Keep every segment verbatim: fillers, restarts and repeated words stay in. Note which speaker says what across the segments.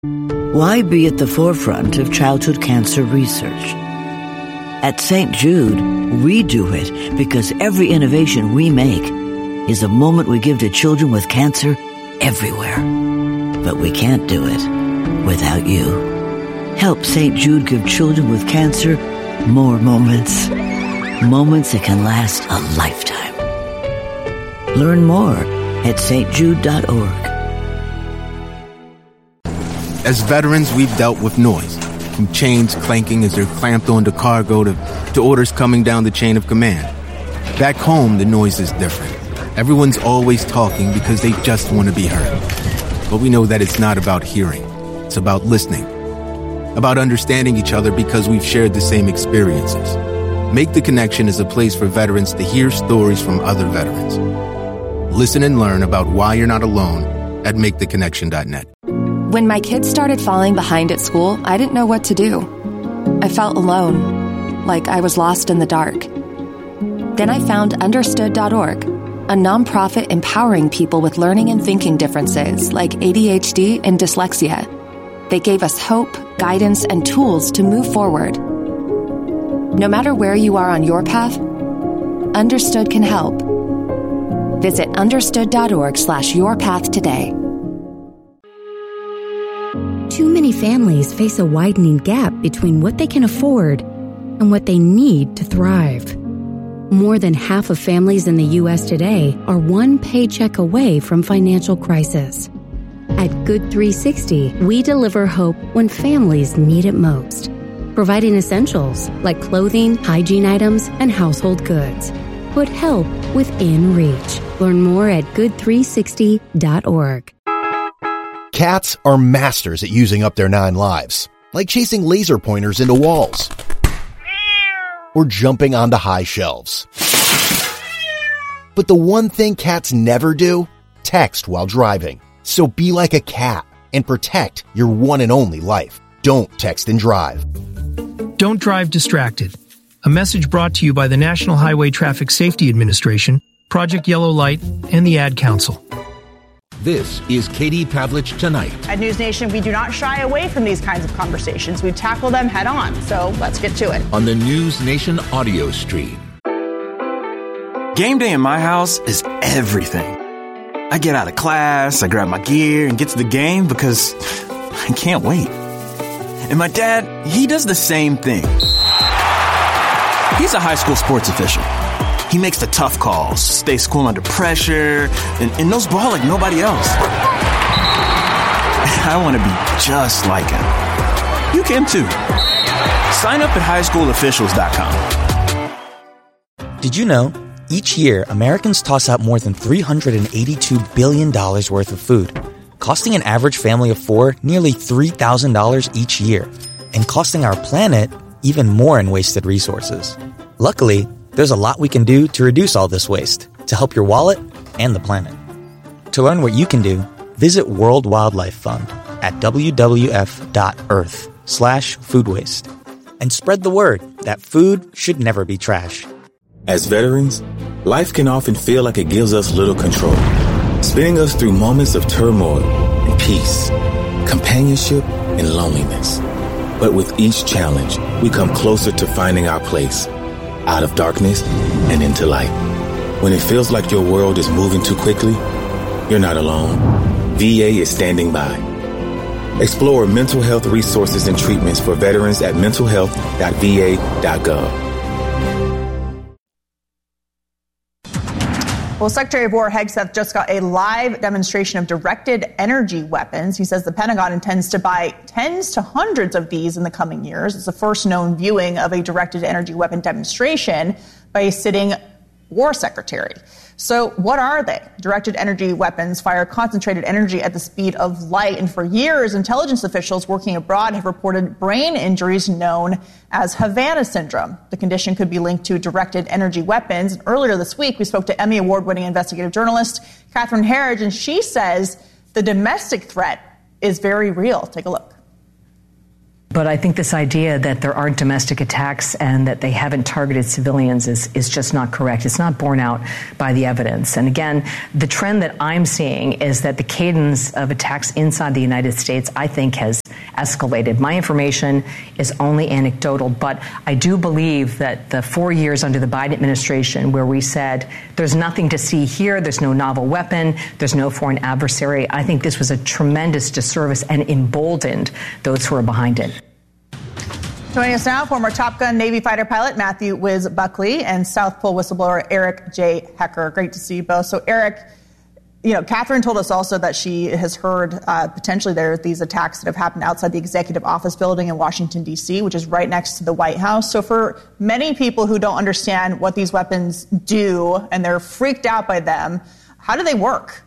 Speaker 1: Why be at the forefront of childhood cancer research? At Saint Jude, we do it because every innovation we make is a moment we give to children with cancer everywhere. But we can't do it without you. Help Saint Jude give children with cancer more moments. Moments that can last a lifetime. Learn more at s t jude dot org.
Speaker 2: As veterans, we've dealt with noise, from chains clanking as they're clamped onto cargo to, to orders coming down the chain of command. Back home, the noise is different. Everyone's always talking because they just want to be heard. But we know that it's not about hearing. It's about listening. About understanding each other because we've shared the same experiences. Make the Connection is a place for veterans to hear stories from other veterans. Listen and learn about why you're not alone at make the connection dot net.
Speaker 3: When my kids started falling behind at school, I didn't know what to do. I felt alone, like I was lost in the dark. Then I found understood dot org, a nonprofit empowering people with learning and thinking differences like A D H D and dyslexia. They gave us hope, guidance, and tools to move forward. No matter where you are on your path, Understood can help. Visit understood dot org slash your path today.
Speaker 4: Too many families face a widening gap between what they can afford and what they need to thrive. More than half of families in the U S today are one paycheck away from financial crisis. At Good three sixty, we deliver hope when families need it most, providing essentials like clothing, hygiene items, and household goods. Put help within reach. Learn more at good three sixty dot org.
Speaker 5: Cats are masters at using up their nine lives, like chasing laser pointers into walls or jumping onto high shelves. But the one thing cats never do? Text while driving. So be like a cat and protect your one and only life. Don't text and drive.
Speaker 6: Don't drive distracted. A message brought to you by the National Highway Traffic Safety Administration, Project Yellow Light, and the Ad Council.
Speaker 7: This is Katie Pavlich Tonight.
Speaker 8: At News Nation, we do not shy away from these kinds of conversations. We tackle them head on. So let's get to it.
Speaker 7: On the News Nation audio stream.
Speaker 9: Game day in my house is everything. I get out of class, I grab my gear, and get to the game because I can't wait. And my dad, he does the same thing. He's a high school sports official. He makes the tough calls, stays cool under pressure, and, and knows ball like nobody else. I want to be just like him. You can too. Sign up at high school officials dot com.
Speaker 10: Did you know, each year, Americans toss out more than three hundred eighty-two billion dollars worth of food, costing an average family of four nearly three thousand dollars each year, and costing our planet even more in wasted resources. Luckily, there's a lot we can do to reduce all this waste, to help your wallet and the planet. To learn what you can do, visit World Wildlife Fund at w w f dot earth slash food waste. And spread the word that food should never be trash.
Speaker 11: As veterans, life can often feel like it gives us little control, spinning us through moments of turmoil and peace, companionship and loneliness. But with each challenge, we come closer to finding our place, out of darkness and into light. When it feels like your world is moving too quickly, you're not alone. V A is standing by. Explore mental health resources and treatments for veterans at mental health dot v a dot gov.
Speaker 8: Well, Secretary of War Hegseth just got a live demonstration of directed energy weapons. He says the Pentagon intends to buy tens to hundreds of these in the coming years. It's the first known viewing of a directed energy weapon demonstration by a sitting war secretary. So what are they? Directed energy weapons fire concentrated energy at the speed of light. And for years, intelligence officials working abroad have reported brain injuries known as Havana syndrome. The condition could be linked to directed energy weapons. And earlier this week, we spoke to Emmy Award-winning investigative journalist Catherine Herridge, and she says the domestic threat is very real. Take a look.
Speaker 12: But I think this idea that there aren't domestic attacks and that they haven't targeted civilians is, is just not correct. It's not borne out by the evidence. And again, the trend that I'm seeing is that the cadence of attacks inside the United States, I think, has escalated. My information is only anecdotal, but I do believe that the four years under the Biden administration where we said there's nothing to see here, there's no novel weapon, there's no foreign adversary, I think this was a tremendous disservice and emboldened those who are behind it.
Speaker 8: Joining us now, former Top Gun Navy fighter pilot Matthew Wiz Buckley and South Pole whistleblower Eric J. Hecker. Great to see you both. So, Eric, you know, Catherine told us also that she has heard uh, potentially there are these attacks that have happened outside the executive office building in Washington, D C, which is right next to the White House. So for many people who don't understand what these weapons do and they're freaked out by them, how do they work?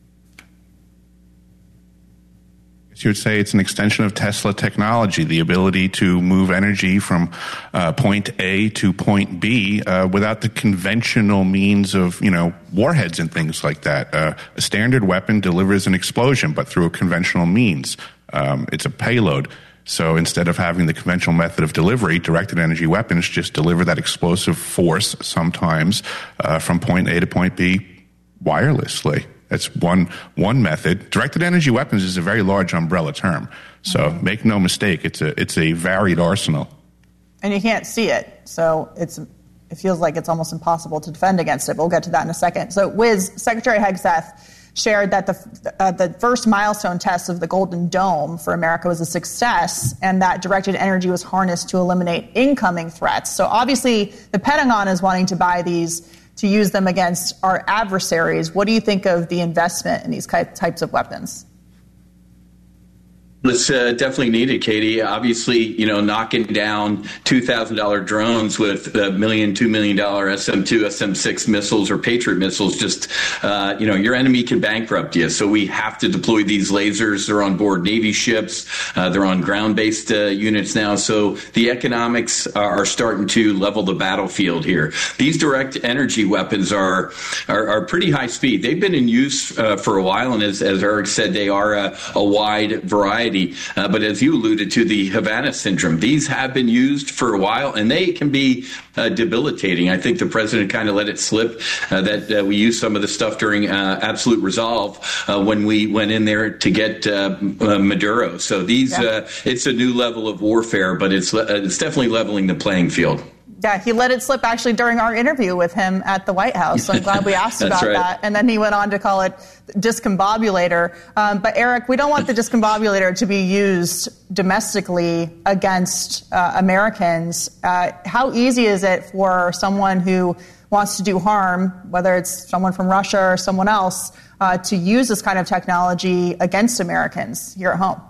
Speaker 13: You would say it's an extension of Tesla technology, the ability to move energy from uh, point A to point B uh, without the conventional means of, you know, warheads and things like that. Uh, a standard weapon delivers an explosion, but through a conventional means. Um, it's a payload. So instead of having the conventional method of delivery, directed energy weapons just deliver that explosive force sometimes uh, from point A to point B wirelessly. That's one one method. Directed energy weapons is a very large umbrella term. So mm-hmm. make no mistake, it's a it's a varied arsenal.
Speaker 8: And you can't see it. So it's it feels like it's almost impossible to defend against it. But we'll get to that in a second. So Wiz, Secretary Hegseth shared that the uh, the first milestone test of the Golden Dome for America was a success, and that directed energy was harnessed to eliminate incoming threats. So obviously the Pentagon is wanting to buy these to use them against our adversaries. What do you think of the investment in these types of weapons?
Speaker 14: It's uh, definitely needed, Katie. Obviously, you know, knocking down two thousand dollars drones with a million, two million dollars S M two, S M six missiles or Patriot missiles, just, uh, you know, your enemy can bankrupt you. So we have to deploy these lasers. They're on board Navy ships. Uh, they're on ground-based uh, units now. So the economics are starting to level the battlefield here. These direct energy weapons are are, are pretty high speed. They've been in use uh, for a while, and as, as Eric said, they are a, a wide variety. Uh, but as you alluded to, the Havana syndrome, these have been used for a while, and they can be uh, debilitating. I think the president kind of let it slip uh, that uh, we used some of the stuff during uh, Absolute Resolve uh, when we went in there to get uh, uh, Maduro. So these, yeah. uh, it's a new level of warfare, but it's uh, it's definitely leveling the playing field.
Speaker 8: Yeah, he let it slip actually during our interview with him at the White House. So I'm glad we asked about right. that. And then he went on to call it discombobulator. Um, but Eric, we don't want the discombobulator to be used domestically against uh, Americans. Uh, how easy is it for someone who wants to do harm, whether it's someone from Russia or someone else, uh, to use this kind of technology against Americans here at home?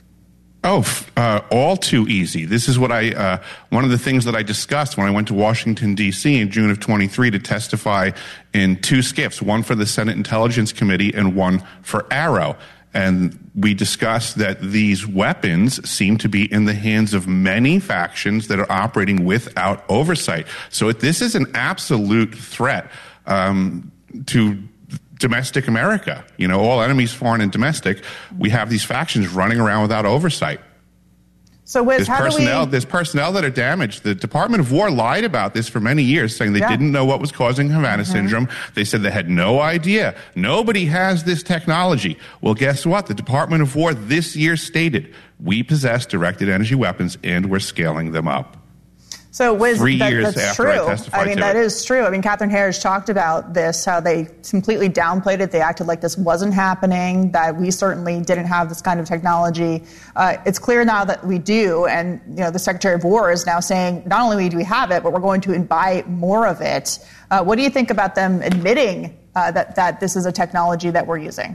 Speaker 13: Oh, uh, all too easy. This is what I, uh, one of the things that I discussed when I went to Washington, D C in June of twenty-three to testify in two skiffs, one for the Senate Intelligence Committee and one for AARO. And we discussed that these weapons seem to be in the hands of many factions that are operating without oversight. So this is an absolute threat um, to domestic America. You know, all enemies, foreign and domestic. We have these factions running around without oversight.
Speaker 8: So, Wiz,
Speaker 13: there's
Speaker 8: how
Speaker 13: personnel,
Speaker 8: do we...
Speaker 13: there's personnel that are damaged. The Department of War lied about this for many years, saying they yeah. didn't know what was causing Havana mm-hmm. syndrome. They said they had no idea. Nobody has this technology. Well, guess what? The Department of War this year stated, we possess directed energy weapons and we're scaling them up.
Speaker 8: So, Wiz,
Speaker 13: Three
Speaker 8: that,
Speaker 13: years
Speaker 8: that's
Speaker 13: after
Speaker 8: true.
Speaker 13: I testified
Speaker 8: I mean,
Speaker 13: to
Speaker 8: that
Speaker 13: it.
Speaker 8: is true. I mean, Catherine Herridge talked about this, how they completely downplayed it. They acted like this wasn't happening, that we certainly didn't have this kind of technology. Uh, it's clear now that we do, and, you know, the Secretary of War is now saying not only do we have it, but we're going to buy more of it. Uh, what do you think about them admitting uh, that, that this is a technology that we're using?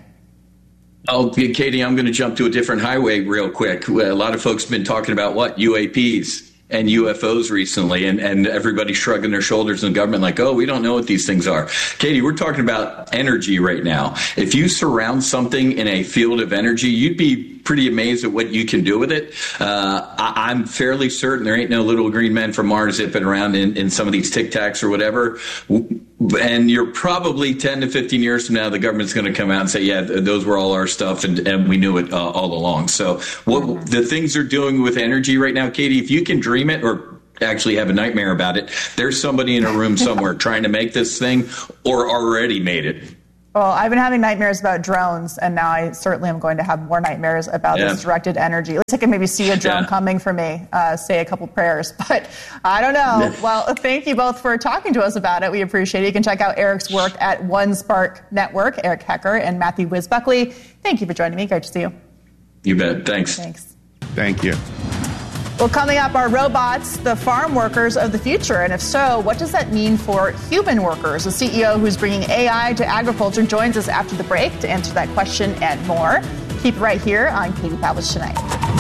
Speaker 14: Oh, Katie, I'm going to jump to a different highway real quick. A lot of folks have been talking about what? U A Ps. And U F Os recently, and, and everybody shrugging their shoulders in the government like, oh, we don't know what these things are. Katie, we're talking about energy right now. If you surround something in a field of energy, you'd be pretty amazed at what you can do with it. Uh, I, I'm fairly certain there ain't no little green men from Mars zipping around in, in some of these Tic Tacs or whatever. And you're probably ten to fifteen years from now, the government's going to come out and say, yeah, th- those were all our stuff, and, and we knew it uh, all along. So what mm-hmm. the things they're doing with energy right now, Katie, if you can dream it or actually have a nightmare about it, there's somebody in a room somewhere trying to make this thing or already made it.
Speaker 8: Well, I've been having nightmares about drones, and now I certainly am going to have more nightmares about yeah. this directed energy. At least I can maybe see a drone yeah. coming for me, uh, say a couple prayers, but I don't know. Well, thank you both for talking to us about it. We appreciate it. You can check out Eric's work at One Spark Network, Eric Hecker and Matthew Wisbuckley. Thank you for joining me. Great to see you.
Speaker 14: You bet. Thanks.
Speaker 8: Thanks.
Speaker 13: Thank you.
Speaker 8: Well, coming up, are robots the farm workers of the future? And if so, what does that mean for human workers? The C E O who's bringing A I to agriculture joins us after the break to answer that question and more. Keep it right here on Katie Pavlich Tonight.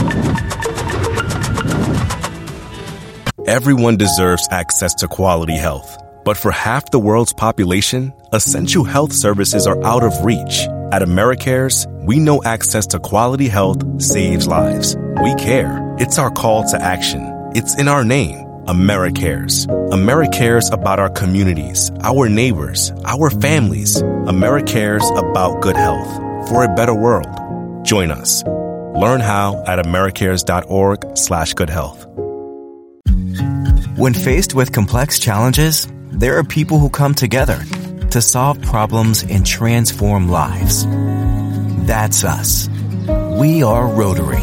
Speaker 15: Everyone deserves access to quality health. But for half the world's population, essential health services are out of reach. At AmeriCares, we know access to quality health saves lives. We care. It's our call to action. It's in our name, AmeriCares. AmeriCares about our communities, our neighbors, our families. AmeriCares about good health for a better world. Join us. Learn how at americares.org slash good health.
Speaker 16: When faced with complex challenges, there are people who come together to solve problems and transform lives. That's us. We are Rotary.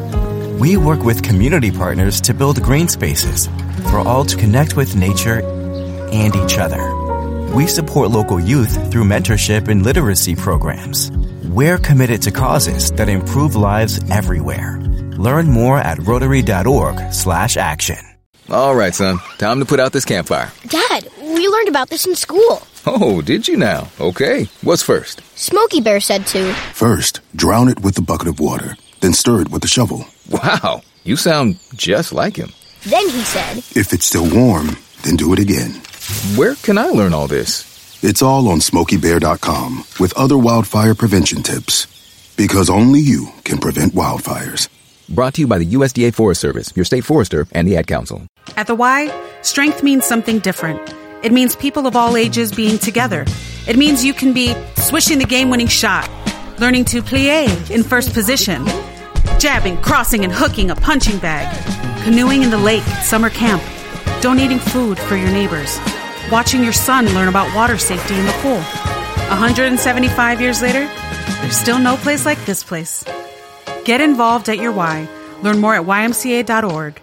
Speaker 16: We work with community partners to build green spaces for all to connect with nature and each other. We support local youth through mentorship and literacy programs. We're committed to causes that improve lives everywhere. Learn more at rotary.org slash action.
Speaker 17: All right, son. Time to put out this campfire.
Speaker 18: Dad, we learned about this in school.
Speaker 17: Oh, did you now? Okay. What's first?
Speaker 18: Smokey Bear said to.
Speaker 19: First, drown it with a bucket of water. Then stir it with a shovel.
Speaker 17: Wow. You sound just like him.
Speaker 18: Then he said.
Speaker 19: If it's still warm, then do it again.
Speaker 17: Where can I learn all this?
Speaker 19: It's all on smokey bear dot com with other wildfire prevention tips. Because only you can prevent wildfires.
Speaker 17: Brought to you by the U S D A Forest Service, your state forester, and the Ad Council.
Speaker 20: At the Y, strength means something different. It means people of all ages being together. It means you can be swishing the game-winning shot, learning to plie in first position, jabbing, crossing, and hooking a punching bag, canoeing in the lake at summer camp, donating food for your neighbors, watching your son learn about water safety in the pool. one hundred seventy-five years later, there's still no place like this place. Get involved at your Y. Learn more at y m c a dot org.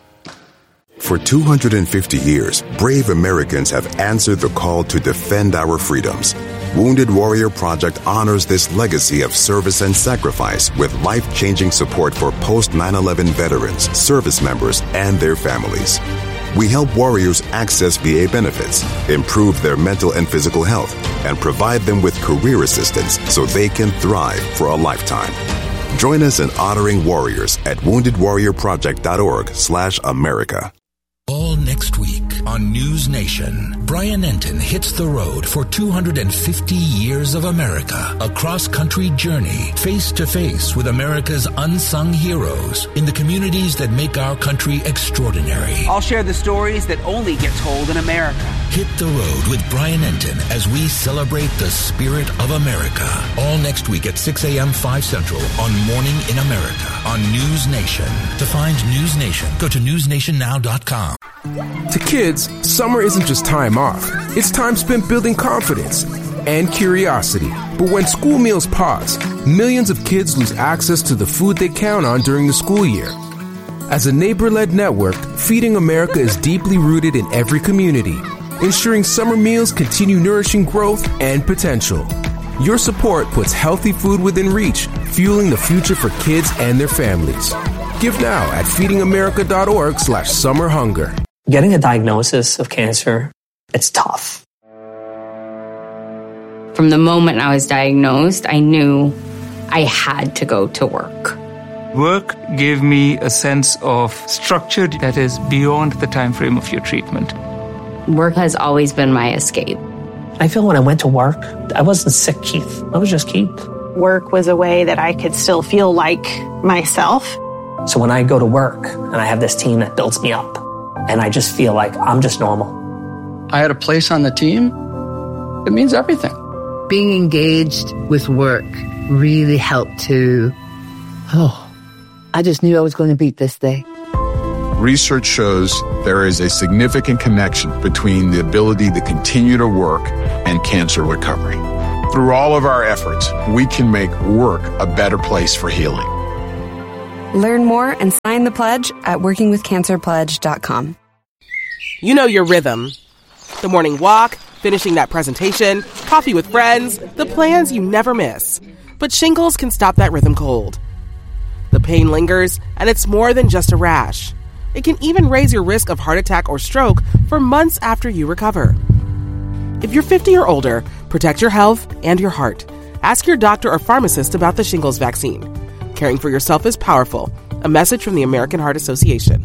Speaker 21: For two hundred fifty years, brave Americans have answered the call to defend our freedoms. Wounded Warrior Project honors this legacy of service and sacrifice with life-changing support for post nine eleven veterans, service members, and their families. We help warriors access V A benefits, improve their mental and physical health, and provide them with career assistance so they can thrive for a lifetime. Join us in honoring warriors at wounded warrior project dot org slash America.
Speaker 7: All next week on News Nation, Brian Enton hits the road for two hundred fifty years of America, a cross-country journey, face-to-face with America's unsung heroes in the communities that make our country extraordinary.
Speaker 22: I'll share the stories that only get told in America.
Speaker 7: Hit the road with Brian Enton as we celebrate the spirit of America. All next week at six a.m. five Central on Morning in America on News Nation. To find News Nation, go to news nation now dot com.
Speaker 23: To kids, summer isn't just time off. It's time spent building confidence and curiosity. But when school meals pause, millions of kids lose access to the food they count on during the school year. As a neighbor-led network, Feeding America is deeply rooted in every community, ensuring summer meals continue nourishing growth and potential. Your support puts healthy food within reach, fueling the future for kids and their families. Give now at feeding america dot org slash summer hunger.
Speaker 24: Getting a diagnosis of cancer, it's tough.
Speaker 25: From the moment I was diagnosed, I knew I had to go to work.
Speaker 26: Work gave me a sense of structure that is beyond the time frame of your treatment.
Speaker 25: Work has always been my escape.
Speaker 24: I feel when I went to work, I wasn't sick, Keith. I was just Keith.
Speaker 27: Work was a way that I could still feel like myself.
Speaker 24: So when I go to work and I have this team that builds me up, and I just feel like I'm just normal.
Speaker 28: I had a place on the team,
Speaker 1: it means everything.
Speaker 2: Being engaged with work really helped to, oh, I just knew I was going to beat this day.
Speaker 3: Research shows there is a significant connection between the ability to continue to work and cancer recovery. Through all of our efforts, we can make work a better place for healing.
Speaker 4: Learn more and sign the pledge at working with cancer pledge dot com.
Speaker 5: You know your rhythm. The morning walk, finishing that presentation, coffee with friends, the plans you never miss. But shingles can stop that rhythm cold. The pain lingers, and it's more than just a rash. It can even raise your risk of heart attack or stroke for months after you recover. If you're fifty or older, protect your health and your heart. Ask your doctor or pharmacist about the shingles vaccine. Caring for yourself is powerful. A message from the American Heart Association.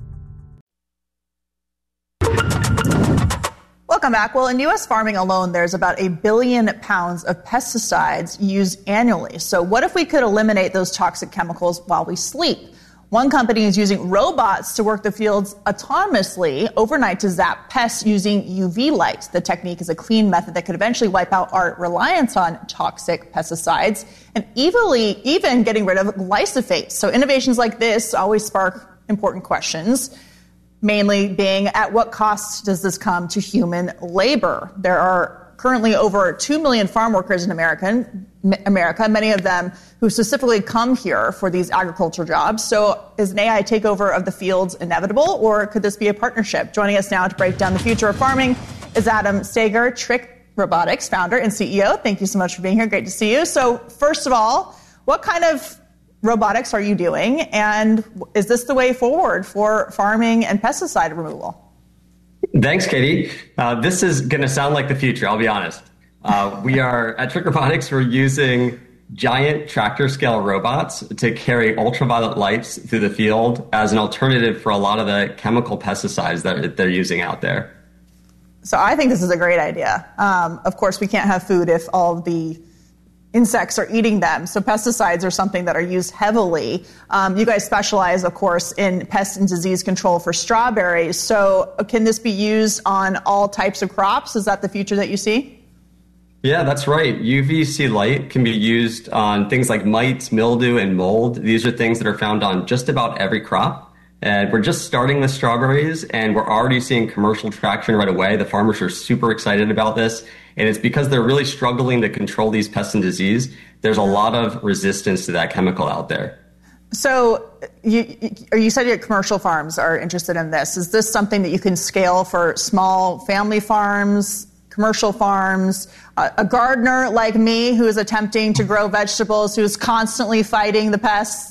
Speaker 8: Welcome back. Well, in U S farming alone, there's about a billion pounds of pesticides used annually. So what if we could eliminate those toxic chemicals while we sleep? One company is using robots to work the fields autonomously overnight to zap pests using U V light. The technique is a clean method that could eventually wipe out our reliance on toxic pesticides and evilly, even getting rid of glyphosate. So innovations like this always spark important questions, mainly being at what cost does this come to human labor? There are currently over two million farm workers in America, America, many of them who specifically come here for these agricultural jobs. So is an A I takeover of the fields inevitable, or could this be a partnership? Joining us now to break down the future of farming is Adam Stager, Trick Robotics founder and C E O. Thank you so much for being here. Great to see you. So first of all, what kind of robotics are you doing, and is this the way forward for farming and pesticide removal?
Speaker 6: Thanks, Katie. Uh, this is going to sound like the future, I'll be honest. Uh, we are, at Trick Robotics, we're using giant tractor-scale robots to carry ultraviolet lights through the field as an alternative for a lot of the chemical pesticides that they're using out there.
Speaker 8: So I think this is a great idea. Um, of course, we can't have food if all of the insects are eating them. So pesticides are something that are used heavily. Um, you guys specialize, of course, in pest and disease control for strawberries. So can this be used on all types of crops? Is that the future that you see?
Speaker 6: Yeah, that's right. U V C light can be used on things like mites, mildew, and mold. These are things that are found on just about every crop. And we're just starting with strawberries, and we're already seeing commercial traction right away. The farmers are super excited about this. And it's because they're really struggling to control these pests and disease. There's a lot of resistance to that chemical out there.
Speaker 8: So you, you said your commercial farms are interested in this. Is this something that you can scale for small family farms, commercial farms, uh, a gardener like me who is attempting to grow vegetables, who is constantly fighting the pests?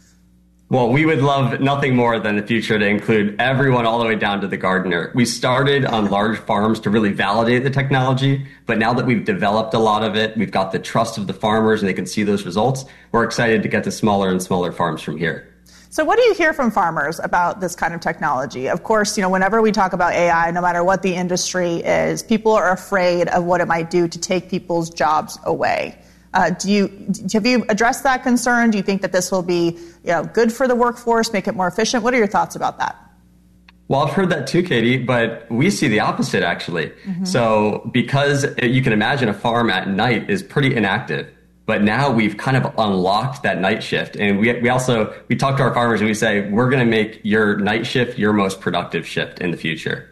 Speaker 6: Well, we would love nothing more than the future to include everyone all the way down to the gardener. We started on large farms to really validate the technology, but now that we've developed a lot of it, we've got the trust of the farmers and they can see those results, we're excited to get to smaller and smaller farms from here.
Speaker 8: So what do you hear from farmers about this kind of technology? Of course, you know, whenever we talk about A I, no matter what the industry is, people are afraid of what it might do to take people's jobs away. Uh, do you have you addressed that concern? Do you think that this will be, you know, good for the workforce, make it more efficient? What are your thoughts about that?
Speaker 6: Well, I've heard that too, Katie, but we see the opposite, actually. Mm-hmm. So because you can imagine a farm at night is pretty inactive, but now we've kind of unlocked that night shift. And we we also, we talk to our farmers and we say, we're going to make your night shift your most productive shift in the future.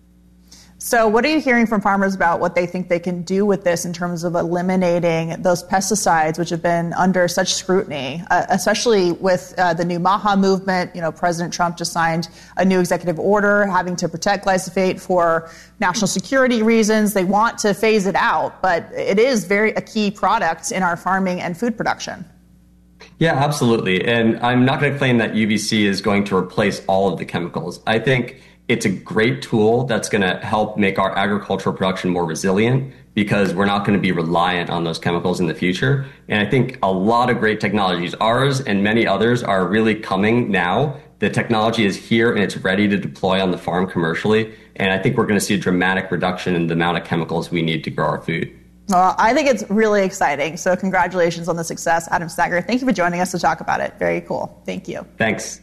Speaker 8: So what are you hearing from farmers about what they think they can do with this in terms of eliminating those pesticides, which have been under such scrutiny, uh, especially with uh, the new MAHA movement? You know, President Trump just signed a new executive order having to protect glyphosate for national security reasons. They want to phase it out, but it is very a key product in our farming and food production.
Speaker 6: Yeah, absolutely. And I'm not going to claim that U V C is going to replace all of the chemicals. I think it's a great tool that's going to help make our agricultural production more resilient because we're not going to be reliant on those chemicals in the future. And I think a lot of great technologies, ours and many others, are really coming now. The technology is here and it's ready to deploy on the farm commercially. And I think we're going to see a dramatic reduction in the amount of chemicals we need to grow our food.
Speaker 8: Well, I think it's really exciting. So congratulations on the success. Adam Stager, thank you for joining us to talk about it. Very cool. Thank you.
Speaker 6: Thanks.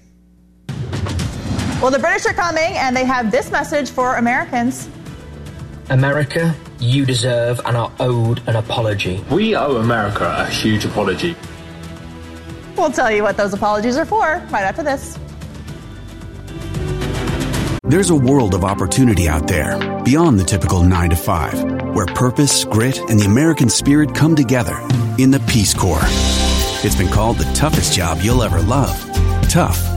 Speaker 8: Well, the British are coming, and they have this message for Americans.
Speaker 24: America,
Speaker 1: you deserve and are owed an apology.
Speaker 9: We owe America a huge apology.
Speaker 8: We'll tell you what those apologies are for right after this.
Speaker 10: There's a world of opportunity out there, beyond the typical nine to five, where purpose, grit, and the American spirit come together in the Peace Corps. It's been called the toughest job you'll ever love. Tough,